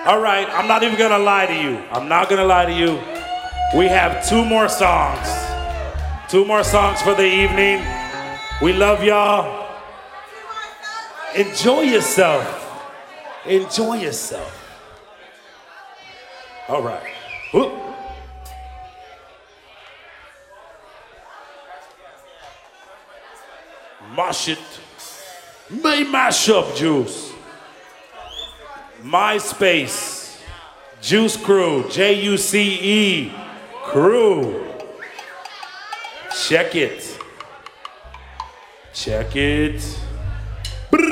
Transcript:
All right, I'm not even gonna lie to you. I'm not gonna lie to you. We have 2 more songs. 2 more songs for the evening. We love y'all. Enjoy yourself. Enjoy yourself. All right. Whoop. Mash it. May mash up, Juice. MySpace. Juice Crew. Juce Crew. Check it. Check it.